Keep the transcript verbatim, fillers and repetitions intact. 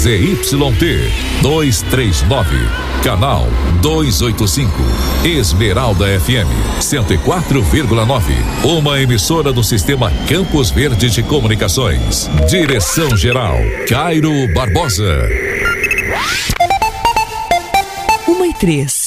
Z Y T duzentos e trinta e nove, canal duzentos e oitenta e cinco, Esmeralda F M cento e quatro vírgula nove, uma emissora do sistema Campos Verde de Comunicações. Direção geral Cairo Barbosa. Uma e três.